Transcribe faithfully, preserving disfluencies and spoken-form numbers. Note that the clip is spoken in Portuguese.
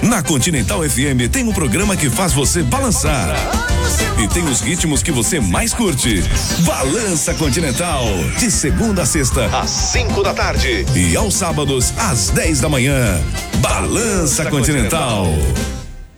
Na Continental F M tem um programa que faz você balançar. E tem os ritmos que você mais curte. Balança Continental. De segunda a sexta, às cinco da tarde. E aos sábados, às dez da manhã. Balança Continental.